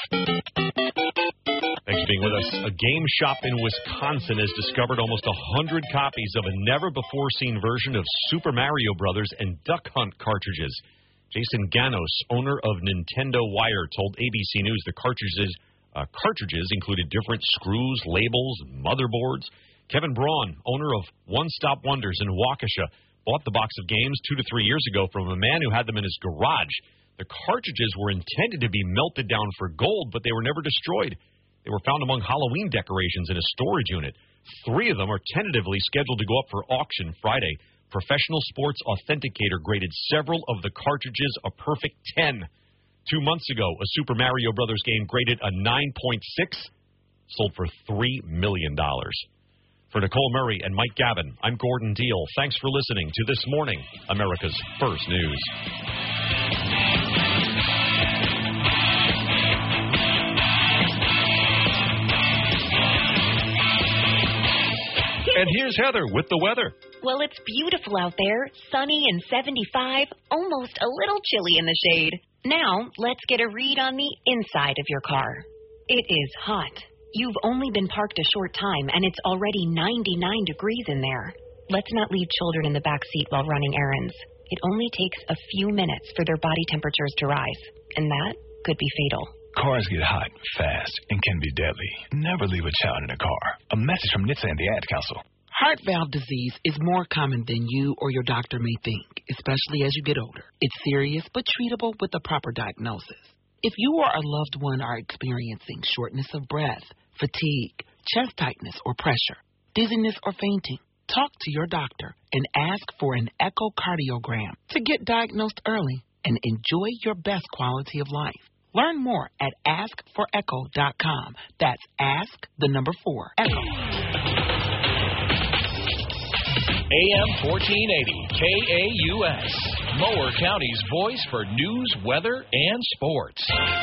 Thanks for being with us. A game shop in Wisconsin has discovered almost 100 copies of a never-before-seen version of Super Mario Brothers and Duck Hunt cartridges. Jason Ganos, owner of Nintendo Wire, told ABC News the cartridges included different screws, labels, motherboards. Kevin Braun, owner of One Stop Wonders in Waukesha, bought the box of games 2 to 3 years ago from a man who had them in his garage. The cartridges were intended to be melted down for gold, but they were never destroyed. They were found among Halloween decorations in a storage unit. 3 of them are tentatively scheduled to go up for auction Friday. Professional Sports Authenticator graded several of the cartridges a perfect 10. 2 months ago, a Super Mario Brothers game graded a 9.6, sold for $3 million. For Nicole Murray and Mike Gavin, I'm Gordon Deal. Thanks for listening to This Morning, America's First News. And here's Heather with the weather. Well, it's beautiful out there, sunny and 75, almost a little chilly in the shade. Now, let's get a read on the inside of your car. It is hot. You've only been parked a short time, and it's already 99 degrees in there. Let's not leave children in the back seat while running errands. It only takes a few minutes for their body temperatures to rise, and that could be fatal. Cars get hot, fast, and can be deadly. Never leave a child in a car. A message from NHTSA and the Ad Council. Heart valve disease is more common than you or your doctor may think, especially as you get older. It's serious but treatable with a proper diagnosis. If you or a loved one are experiencing shortness of breath, fatigue, chest tightness or pressure, dizziness or fainting, talk to your doctor and ask for an echocardiogram to get diagnosed early and enjoy your best quality of life. Learn more at askforecho.com. That's ask4echo. AM 1480, KAUS, Mower County's voice for news, weather, and sports.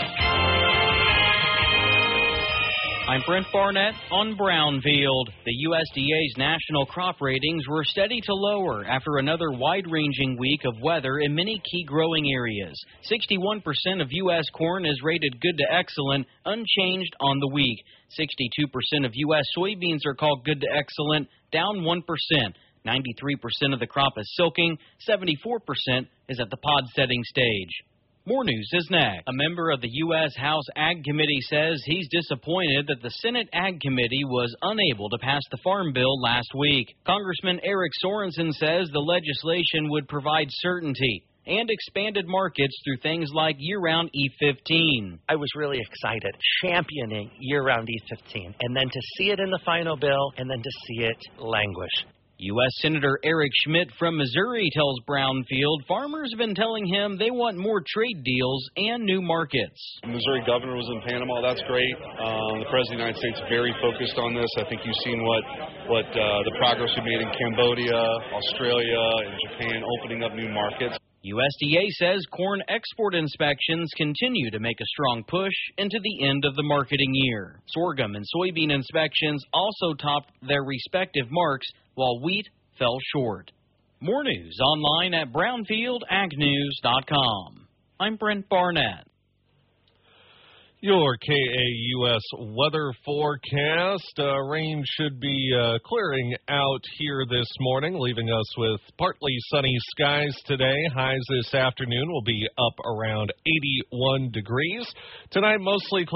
I'm Brent Barnett on Brownfield. The USDA's national crop ratings were steady to lower after another wide-ranging week of weather in many key growing areas. 61% of U.S. corn is rated good to excellent, unchanged on the week. 62% of U.S. soybeans are called good to excellent, down 1%. 93% of the crop is silking, 74% is at the pod-setting stage. More news is next. A member of the U.S. House Ag Committee says he's disappointed that the Senate Ag Committee was unable to pass the Farm Bill last week. Congressman Eric Sorensen says the legislation would provide certainty and expanded markets through things like year-round E15. I was really excited, championing year-round E15, and then to see it in the final bill, and then to see it languish. U.S. Senator Eric Schmidt from Missouri tells Brownfield farmers have been telling him they want more trade deals and new markets. The Missouri governor was in Panama. That's great. The President of the United States is very focused on this. I think you've seen what the progress we made in Cambodia, Australia, and Japan, opening up new markets. USDA says corn export inspections continue to make a strong push into the end of the marketing year. Sorghum and soybean inspections also topped their respective marks, while wheat fell short. More news online at brownfieldagnews.com. I'm Brent Barnett. Your KAUS weather forecast. Rain should be clearing out here this morning, leaving us with partly sunny skies today. Highs this afternoon will be up around 81 degrees. Tonight, mostly